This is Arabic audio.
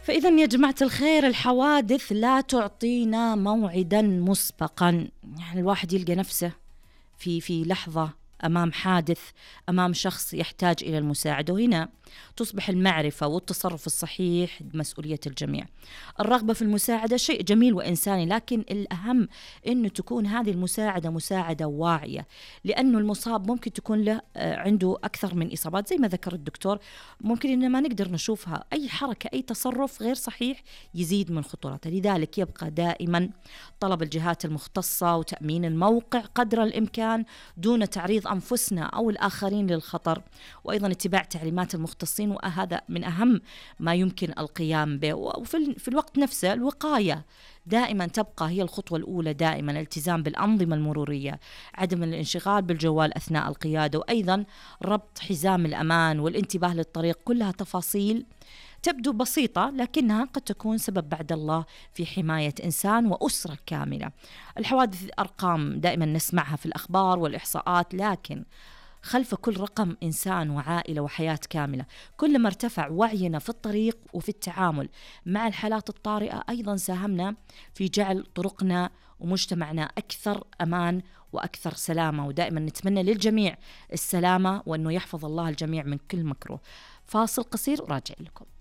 فإذا يا جماعة الخير، الحوادث لا تعطينا موعدا مسبقا. يعني الواحد يلقى نفسه في لحظة أمام حادث، أمام شخص يحتاج إلى المساعدة، وهنا تصبح المعرفة والتصرف الصحيح بمسؤولية الجميع. الرغبة في المساعدة شيء جميل وإنساني، لكن الأهم أنه تكون هذه المساعدة مساعدة واعية، لأنه المصاب ممكن تكون له عنده أكثر من إصابات زي ما ذكر الدكتور، ممكن إن ما نقدر نشوفها. أي حركة، أي تصرف غير صحيح يزيد من خطورته. لذلك يبقى دائما طلب الجهات المختصة وتأمين الموقع قدر الإمكان دون تعريض أنفسنا أو الآخرين للخطر، وأيضا اتباع تعليمات المختصين، وهذا من أهم ما يمكن القيام به. وفي الوقت نفسه الوقاية دائما تبقى هي الخطوة الأولى. دائما الالتزام بالأنظمة المرورية، عدم الانشغال بالجوال أثناء القيادة، وأيضا ربط حزام الأمان والانتباه للطريق. كلها تفاصيل تبدو بسيطة لكنها قد تكون سبب بعد الله في حماية إنسان وأسرة كاملة. الحوادث أرقام دائما نسمعها في الأخبار والإحصاءات، لكن خلف كل رقم إنسان وعائلة وحياة كاملة. كلما ارتفع وعينا في الطريق وفي التعامل مع الحالات الطارئة، أيضا ساهمنا في جعل طرقنا ومجتمعنا أكثر أمان وأكثر سلامة. ودائما نتمنى للجميع السلامة، وأنه يحفظ الله الجميع من كل مكروه. فاصل قصير وراجع لكم.